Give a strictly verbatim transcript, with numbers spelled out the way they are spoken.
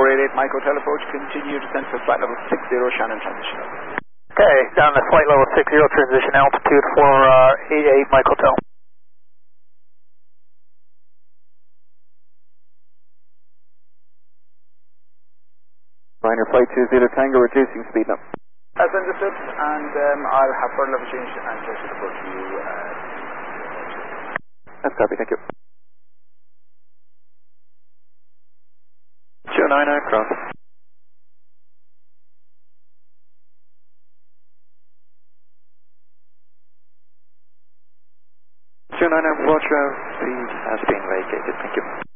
four eight eight Mike Hotel approach, continue descent for flight level six zero, Shannon transition. Okay, down to flight level six zero, transition altitude for uh, eight eight Mike Hotel. Liner flight two zero Tango, reducing speed now. As understood, and um, I'll have further level change and closer to approach you. Uh, That's copy, thank you. two nine nine cross. two nine nine Foxtrot, feed has been vacated, thank you.